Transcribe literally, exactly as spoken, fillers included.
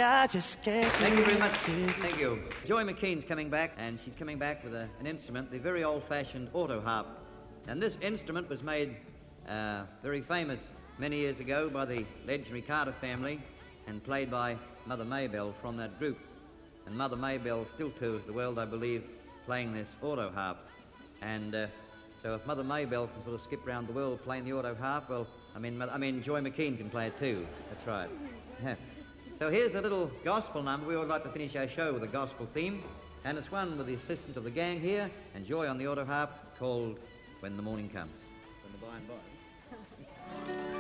why I just can't. Thank you very much. Thank you. Joy McKean's coming back, and she's coming back with a, an instrument, the very old-fashioned auto harp. And this instrument was made uh, very famous many years ago by the legendary Carter family and played by Mother Maybelle from that group. And Mother Maybelle still tours the world, I believe, playing this auto harp. And uh, so if Mother Maybelle can sort of skip around the world playing the auto harp, well, I mean, I mean, Joy McKean can play it too. That's right. So here's a little gospel number. We would like to finish our show with a gospel theme, and it's one with the assistance of the gang here and Joy on the auto harp, called When the Morning Comes. When the by and by.